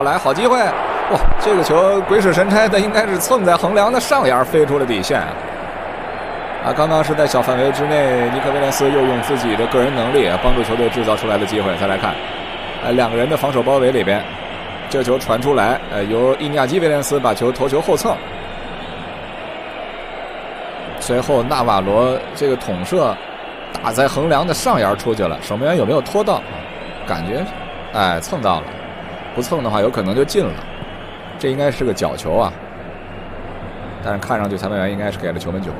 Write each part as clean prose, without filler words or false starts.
来，好机会！哇，这个球鬼使神差的，应该是蹭在横梁的上沿飞出了底线。啊，刚刚是在小范围之内，尼克威廉斯又用自己的个人能力帮助球队制造出来的机会。再来看，两个人的防守包围里边，这个球传出来，由伊尼亚基威廉斯把球头球后蹭，随后纳瓦罗这个捅射打在横梁的上沿出去了，守门员有没有拖到？感觉，蹭到了。不蹭的话，有可能就进了。这应该是个角球啊，但是看上去裁判员应该是给了球门球。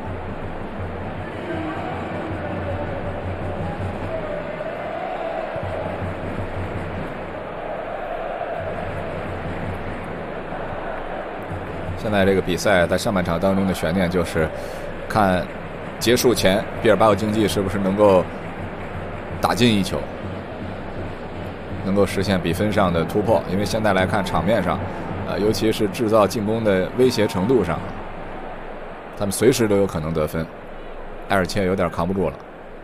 现在这个比赛在上半场当中的悬念就是看结束前毕尔巴鄂竞技是不是能够打进一球，能够实现比分上的突破。因为现在来看场面上，尤其是制造进攻的威胁程度上，他们随时都有可能得分。埃尔切有点扛不住了。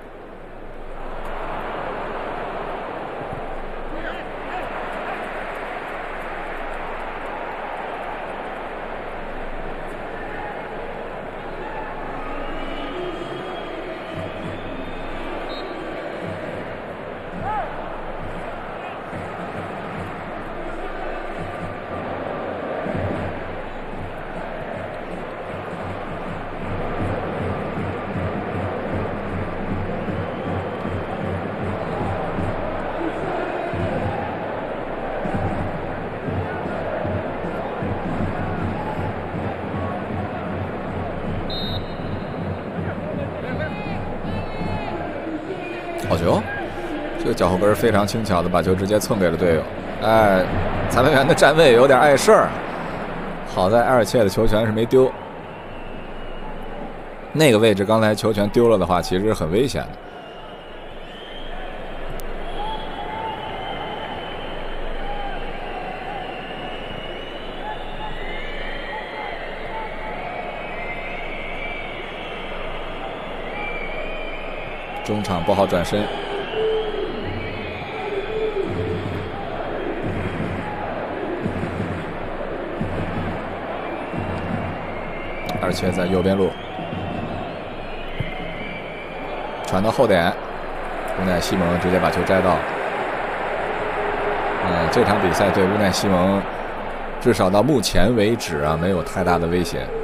好球！这个脚后跟非常轻巧的把球直接蹭给了队友。裁判员的站位有点碍事儿，好在埃尔切的球权是没丢。那个位置刚才球权丢了的话，其实很危险的。中场不好转身，而且在右边路传到后点，乌奈西蒙直接把球摘到。这场比赛对乌奈西蒙至少到目前为止没有太大的威胁。